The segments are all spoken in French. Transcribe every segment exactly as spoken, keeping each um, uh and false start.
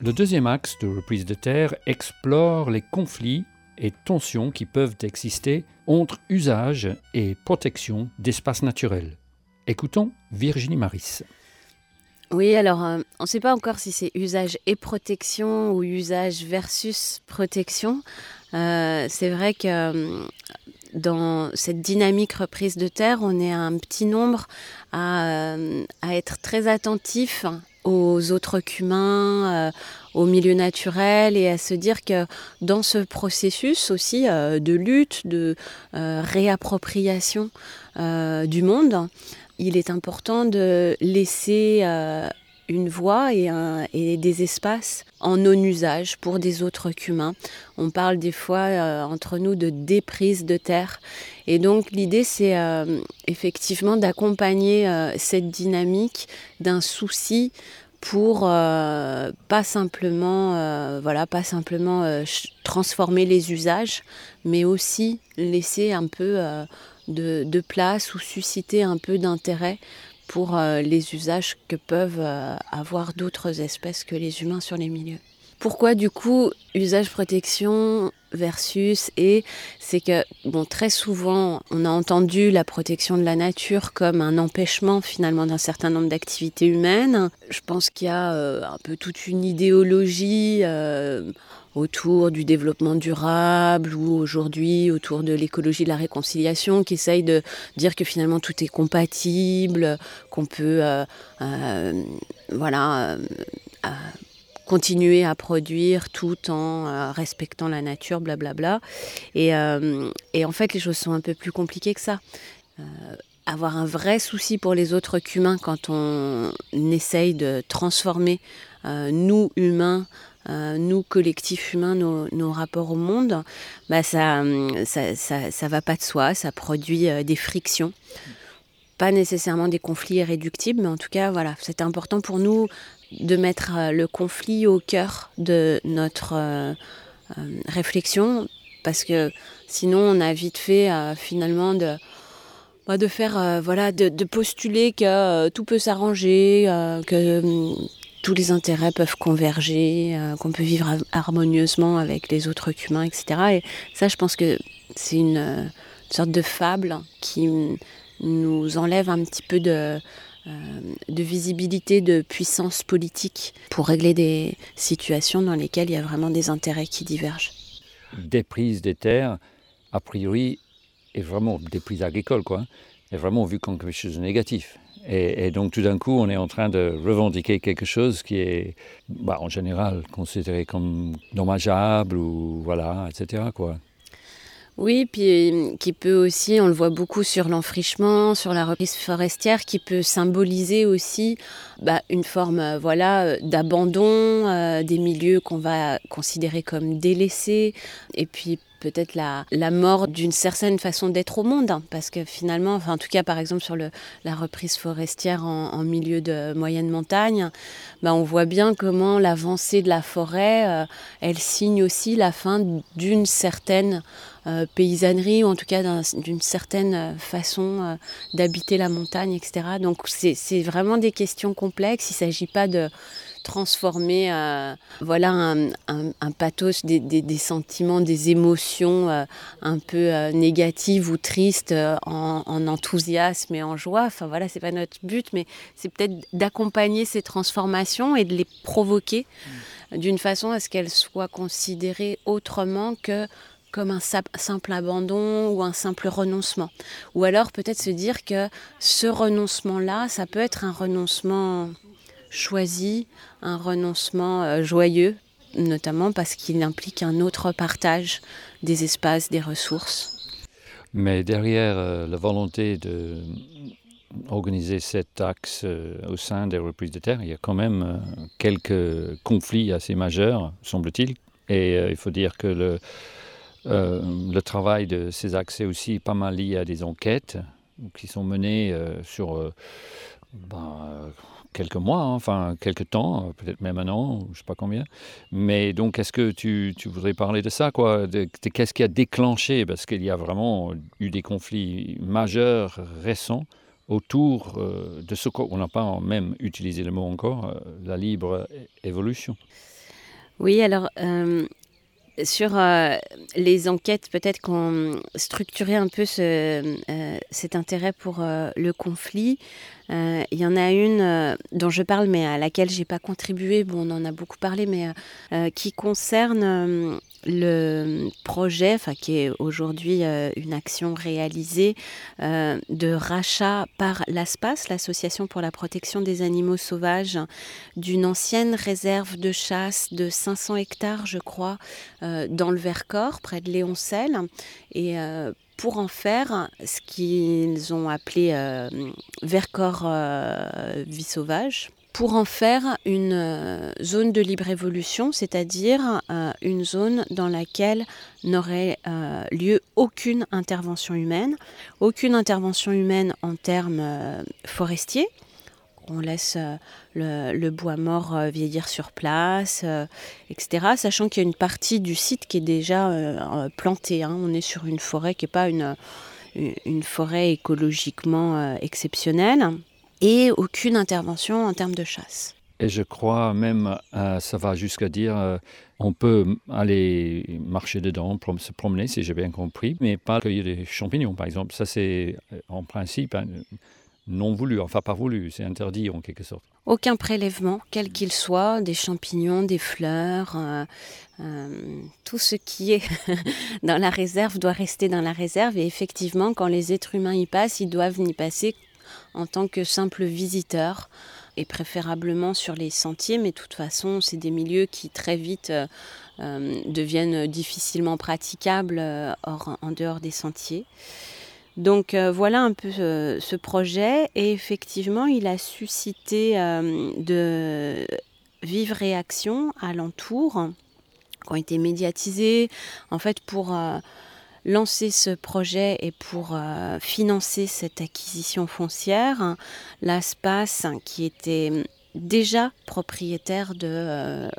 Le deuxième axe de Reprise de Terre explore les conflits et tensions qui peuvent exister entre usage et protection d'espaces naturels. Écoutons Virginie Maris. Oui, alors euh, on ne sait pas encore si c'est usage et protection ou usage versus protection. Euh, c'est vrai que euh, dans cette dynamique reprise de terre, on est un petit nombre à, euh, à être très attentif aux autres qu'humains, euh, au milieu naturel et à se dire que dans ce processus aussi euh, de lutte, de euh, réappropriation euh, du monde, il est important de laisser euh, une voie et, un, et des espaces en non-usage pour des autres qu'humains. On parle des fois euh, entre nous de déprise de terre. Et donc l'idée c'est euh, effectivement d'accompagner euh, cette dynamique d'un souci pour euh, pas simplement, euh, voilà, pas simplement euh, transformer les usages, mais aussi laisser un peu euh, de, de place ou susciter un peu d'intérêt pour euh, les usages que peuvent euh, avoir d'autres espèces que les humains sur les milieux. Pourquoi du coup usage-protection versus et c'est que bon très souvent on a entendu la protection de la nature comme un empêchement finalement d'un certain nombre d'activités humaines. Je pense qu'il y a euh, un peu toute une idéologie euh, autour du développement durable ou aujourd'hui autour de l'écologie de la réconciliation qui essaye de dire que finalement tout est compatible, qu'on peut euh, euh, voilà euh, euh, continuer à produire tout en euh, respectant la nature, blablabla. Et, euh, et en fait, les choses sont un peu plus compliquées que ça. Euh, avoir un vrai souci pour les autres qu'humains quand on essaye de transformer euh, nous, humains, euh, nous, collectifs humains, nos, nos rapports au monde, bah ça, ça, ça, ça va pas de soi, ça produit euh, des frictions. Pas nécessairement des conflits irréductibles, mais en tout cas, voilà, c'est important pour nous de mettre le conflit au cœur de notre euh, euh, réflexion, parce que sinon on a vite fait euh, finalement de, bah, de faire, euh, voilà, de, de postuler que euh, tout peut s'arranger, euh, que euh, tous les intérêts peuvent converger, euh, qu'on peut vivre harmonieusement avec les autres humains, et cetera. Et ça, je pense que c'est une, une sorte de fable qui nous enlève un petit peu de, euh, de visibilité, de puissance politique pour régler des situations dans lesquelles il y a vraiment des intérêts qui divergent. Déprise des terres, a priori, est vraiment déprise agricole, quoi, est vraiment vu comme quelque chose de négatif. Et, et donc tout d'un coup, on est en train de revendiquer quelque chose qui est, bah, en général, considéré comme dommageable ou voilà, et cetera, quoi. Oui, puis qui peut aussi, on le voit beaucoup sur l'enfrichement, sur la reprise forestière, qui peut symboliser aussi bah, une forme euh, voilà, d'abandon euh, des milieux qu'on va considérer comme délaissés, et puis peut-être la, la mort d'une certaine façon d'être au monde, hein, parce que finalement, enfin, en tout cas par exemple sur le, la reprise forestière en, en milieu de moyenne montagne, bah, on voit bien comment l'avancée de la forêt, euh, elle signe aussi la fin d'une certaine Euh, paysannerie ou en tout cas d'un, d'une certaine façon euh, d'habiter la montagne, et cetera. Donc c'est, c'est vraiment des questions complexes. Il ne s'agit pas de transformer euh, voilà, un, un, un pathos, des, des, des sentiments, des émotions euh, un peu euh, négatives ou tristes euh, en, en enthousiasme et en joie. Enfin voilà, c'est pas notre but, mais c'est peut-être d'accompagner ces transformations et de les provoquer mmh. d'une façon à ce qu'elles soient considérées autrement que comme un simple abandon ou un simple renoncement. Ou alors peut-être se dire que ce renoncement-là, ça peut être un renoncement choisi, un renoncement euh, joyeux, notamment parce qu'il implique un autre partage des espaces, des ressources. Mais derrière euh, la volonté de organiser cet axe euh, au sein des reprises de terre, il y a quand même euh, quelques conflits assez majeurs, semble-t-il. Et euh, il faut dire que le Euh, le travail de ces axes est aussi pas mal lié à des enquêtes qui sont menées euh, sur euh, ben, quelques mois, hein, enfin quelques temps, peut-être même un an, je ne sais pas combien. Mais donc, est-ce que tu, tu voudrais parler de ça, quoi, de, de qu'est-ce qui a déclenché, parce qu'il y a vraiment eu des conflits majeurs récents autour euh, de ce qu'on n'a pas même utilisé le mot encore, euh, la libre évolution. Oui, alors euh, sur euh, les enquêtes, peut-être qu'on structurait un peu ce, euh, cet intérêt pour euh, le conflit. Euh, Il y en a une euh, dont je parle, mais à laquelle j'ai pas contribué. Bon, on en a beaucoup parlé, mais euh, euh, qui concerne euh, le projet, enfin qui est aujourd'hui euh, une action réalisée euh, de rachat par l'ASPAS, l'Association pour la protection des animaux sauvages, d'une ancienne réserve de chasse de cinq cents hectares, je crois, euh, dans le Vercors, près de Léoncel, et euh, pour en faire ce qu'ils ont appelé euh, Vercors euh, vie sauvage, pour en faire une euh, zone de libre évolution, c'est-à-dire euh, une zone dans laquelle n'aurait euh, lieu aucune intervention humaine, aucune intervention humaine en termes euh, forestiers. On laisse euh, le, le bois mort euh, vieillir sur place, euh, et cetera. Sachant qu'il y a une partie du site qui est déjà euh, plantée. Hein. On est sur une forêt qui n'est pas une, une forêt écologiquement euh, exceptionnelle. Et aucune intervention en termes de chasse. Et je crois même, euh, ça va jusqu'à dire, euh, on peut aller marcher dedans, prom- se promener, si j'ai bien compris, mais pas cueillir des champignons, par exemple. Ça, c'est euh, en principe hein, non voulu, enfin pas voulu, c'est interdit en quelque sorte. Aucun prélèvement, quel qu'il soit, des champignons, des fleurs, euh, euh, tout ce qui est dans la réserve doit rester dans la réserve. Et effectivement, quand les êtres humains y passent, ils doivent y passer en tant que simples visiteurs et préférablement sur les sentiers. Mais de toute façon, c'est des milieux qui très vite euh, euh, deviennent difficilement praticables euh, hors, en dehors des sentiers. Donc euh, voilà un peu euh, ce projet et effectivement il a suscité euh, de vives réactions alentour qui ont été médiatisées en fait pour euh, lancer ce projet et pour euh, financer cette acquisition foncière. L'ASPAS qui était déjà propriétaire de euh,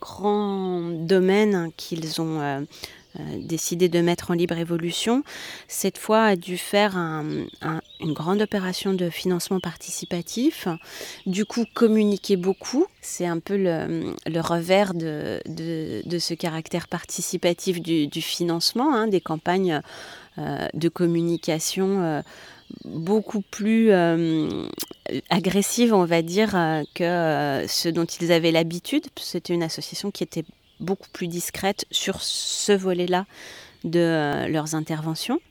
grands domaines qu'ils ont euh, Euh, décidé de mettre en libre évolution, cette fois a dû faire un, un, une grande opération de financement participatif, du coup communiquer beaucoup, c'est un peu le, le revers de, de, de ce caractère participatif du, du financement, hein, des campagnes euh, de communication euh, beaucoup plus euh, agressives, on va dire, euh, que euh, ce dont ils avaient l'habitude. C'était une association qui était beaucoup plus discrète sur ce volet-là de euh, leurs interventions.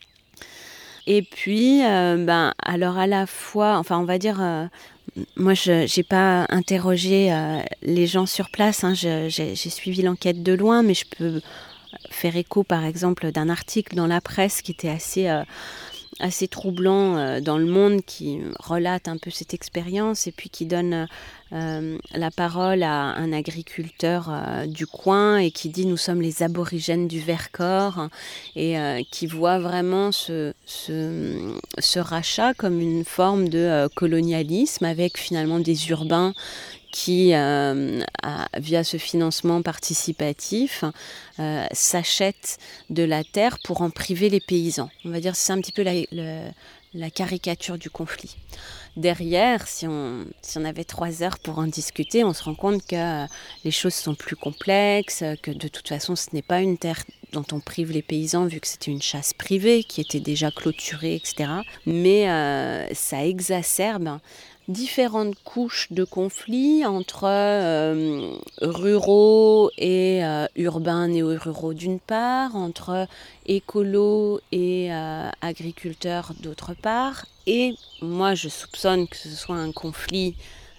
Et puis, euh, ben, alors à la fois, enfin on va dire, euh, moi je n'ai pas interrogé euh, les gens sur place, hein, je, j'ai, j'ai suivi l'enquête de loin, mais je peux faire écho par exemple d'un article dans la presse qui était assez... Euh, assez troublant euh, dans le monde qui relate un peu cette expérience et puis qui donne euh, la parole à un agriculteur euh, du coin et qui dit nous sommes les aborigènes du Vercors et euh, qui voit vraiment ce, ce, ce rachat comme une forme de euh, colonialisme avec finalement des urbains qui, euh, a, via ce financement participatif, euh, s'achètent de la terre pour en priver les paysans. On va dire que c'est un petit peu la, la, la caricature du conflit. Derrière, si on, si on avait trois heures pour en discuter, on se rend compte que euh, les choses sont plus complexes, que de toute façon ce n'est pas une terre dont on prive les paysans vu que c'était une chasse privée qui était déjà clôturée, et cetera. Mais euh, ça exacerbe différentes couches de conflits entre euh, ruraux et euh, urbains néo-ruraux d'une part, entre écolos et euh, agriculteurs d'autre part. Et moi, je soupçonne que ce soit un conflit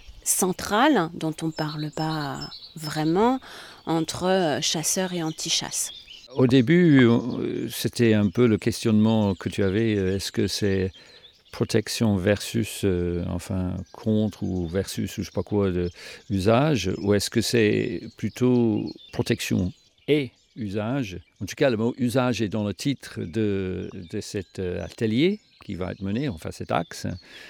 central, dont on ne parle pas vraiment, entre chasseurs et anti-chasse. Au début, c'était un peu le questionnement que tu avais, est-ce que c'est protection versus, euh, enfin, contre ou versus, ou je sais pas quoi, de usage, ou est-ce que c'est plutôt protection et usage? En tout cas, le mot usage est dans le titre de, de cet atelier qui va être mené, enfin cet axe.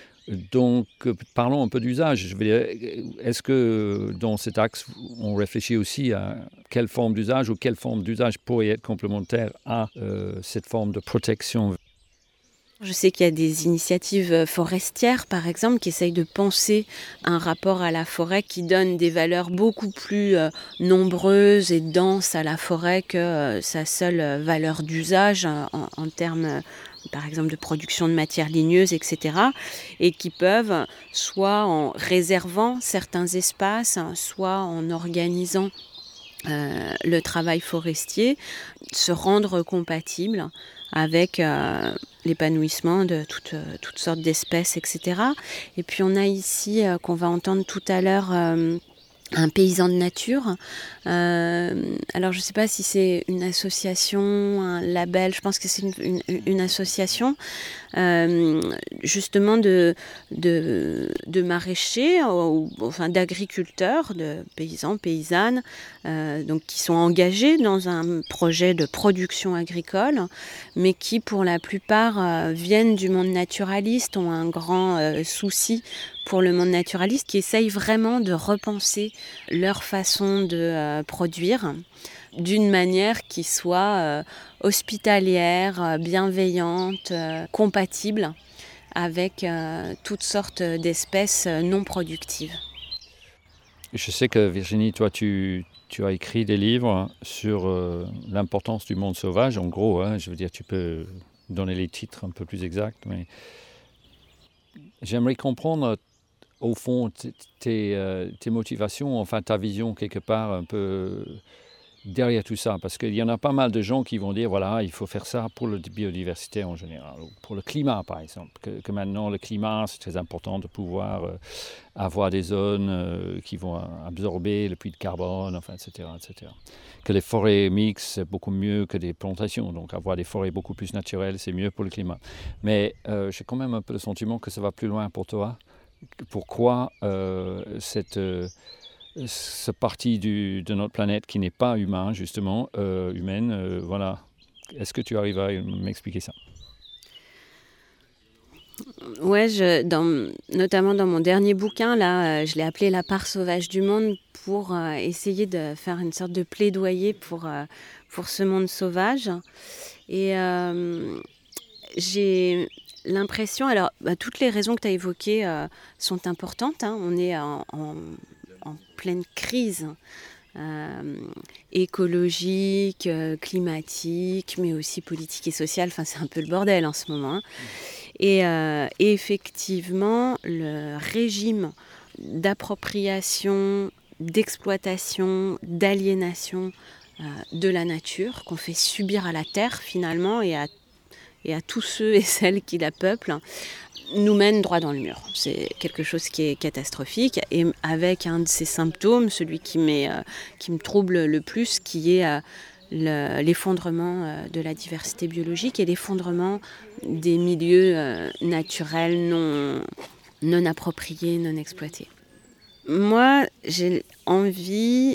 Donc, parlons un peu d'usage. Je veux dire, est-ce que dans cet axe, on réfléchit aussi à quelle forme d'usage ou quelle forme d'usage pourrait être complémentaire à euh, cette forme de protection? Je sais qu'il y a des initiatives forestières, par exemple, qui essayent de penser un rapport à la forêt qui donne des valeurs beaucoup plus euh, nombreuses et denses à la forêt que euh, sa seule euh, valeur d'usage euh, en, en termes, euh, par exemple, de production de matières ligneuses, et cetera. Et qui peuvent, soit en réservant certains espaces, soit en organisant euh, le travail forestier, se rendre compatible avec euh, l'épanouissement de toutes, euh, toutes sortes d'espèces, et cetera. Et puis on a ici, euh, qu'on va entendre tout à l'heure, euh, un paysan de nature. Euh, alors je ne sais pas si c'est une association, un label, je pense que c'est une, une, une association euh, justement de, de, de maraîchers, ou, enfin d'agriculteurs, de paysans, paysannes, euh, donc qui sont engagés dans un projet de production agricole, mais qui pour la plupart euh, viennent du monde naturaliste, ont un grand euh, souci pour le monde naturaliste, qui essayent vraiment de repenser leur façon de euh, produire d'une manière qui soit euh, hospitalière, euh, bienveillante, euh, compatible avec euh, toutes sortes d'espèces euh, non productives. Je sais que Virginie, toi, tu, tu as écrit des livres sur euh, l'importance du monde sauvage. En gros, hein, je veux dire, tu peux donner les titres un peu plus exacts, mais j'aimerais comprendre au fond t- tes, euh, tes motivations, enfin ta vision quelque part un peu derrière tout ça, parce qu'il y en a pas mal de gens qui vont dire, voilà, il faut faire ça pour la biodiversité en général, ou pour le climat par exemple, que, que maintenant le climat, c'est très important de pouvoir euh, avoir des zones euh, qui vont absorber le puits de carbone, enfin, et cetera, et cetera. Que les forêts mixtes, c'est beaucoup mieux que des plantations, donc avoir des forêts beaucoup plus naturelles, c'est mieux pour le climat. Mais euh, j'ai quand même un peu le sentiment que ça va plus loin pour toi. Pourquoi euh, cette... Euh, ce partie du, de notre planète qui n'est pas humain, justement, euh, humaine, euh, voilà. Est-ce que tu arrives à m'expliquer ça? Ouais, je, dans, notamment dans mon dernier bouquin, là, euh, je l'ai appelé La part sauvage du monde pour euh, essayer de faire une sorte de plaidoyer pour, euh, pour ce monde sauvage. Et euh, j'ai l'impression, alors bah, toutes les raisons que tu as évoquées euh, sont importantes, hein. On est en, en, en pleine crise euh, écologique, euh, climatique, mais aussi politique et sociale. Enfin, c'est un peu le bordel en ce moment, hein. Et, euh, et effectivement, le régime d'appropriation, d'exploitation, d'aliénation euh, de la nature qu'on fait subir à la terre finalement et à, et à tous ceux et celles qui la peuplent, nous mène droit dans le mur. C'est quelque chose qui est catastrophique et avec un de ces symptômes, celui qui, euh, qui me trouble le plus, qui est... Euh, Le, l'effondrement euh, de la diversité biologique et l'effondrement des milieux euh, naturels non, non appropriés, non exploités. Moi, j'ai envie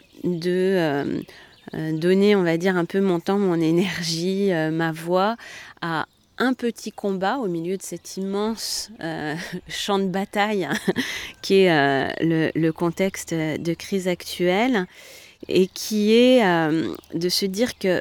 de euh, euh, donner, on va dire, un peu mon temps, mon énergie, euh, ma voix à un petit combat au milieu de cet immense euh, champ de bataille qui est euh, le, le contexte de crise actuelle. Et qui est euh, de se dire que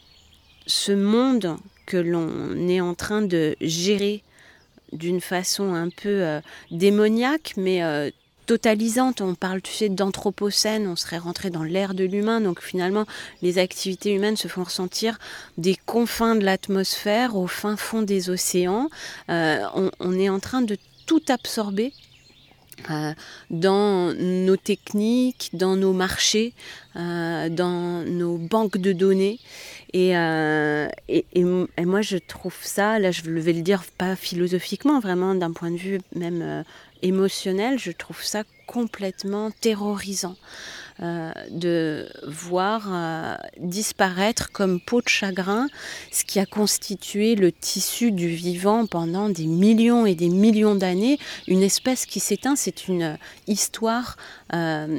ce monde que l'on est en train de gérer d'une façon un peu euh, démoniaque, mais euh, totalisante. On parle, tu sais, d'anthropocène, on serait rentré dans l'ère de l'humain, donc finalement, les activités humaines se font ressentir des confins de l'atmosphère, au fin fond des océans. Euh, on, on est en train de tout absorber Euh, dans nos techniques, dans nos marchés, euh, dans nos banques de données. Et, euh, et, et, et moi, je trouve ça, là, je vais le dire pas philosophiquement, vraiment d'un point de vue même euh, émotionnel, je trouve ça complètement terrorisant. Euh, de voir euh, disparaître comme peau de chagrin ce qui a constitué le tissu du vivant pendant des millions et des millions d'années. Une espèce qui s'éteint, c'est une histoire euh,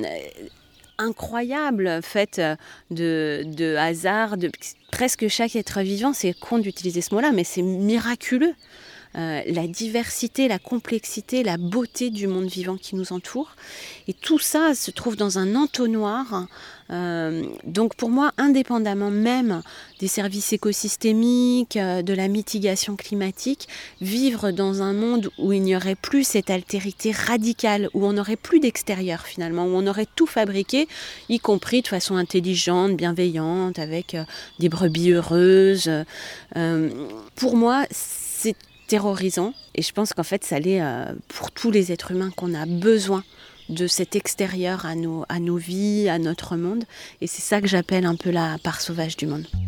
incroyable, faite de, de hasard, de presque chaque être vivant. C'est con d'utiliser ce mot-là, mais c'est miraculeux. euh, la diversité, la complexité, la beauté du monde vivant qui nous entoure. Et tout ça se trouve dans un entonnoir. Euh, donc pour moi, indépendamment même des services écosystémiques, euh, de la mitigation climatique, vivre dans un monde où il n'y aurait plus cette altérité radicale, où on n'aurait plus d'extérieur finalement, où on aurait tout fabriqué, y compris de façon intelligente, bienveillante, avec euh, des brebis heureuses. Euh, pour moi, c'est terrorisant et je pense qu'en fait, ça l'est euh, pour tous les êtres humains qu'on a besoin de cet extérieur à nos, à nos vies, à notre monde. Et c'est ça que j'appelle un peu la part sauvage du monde.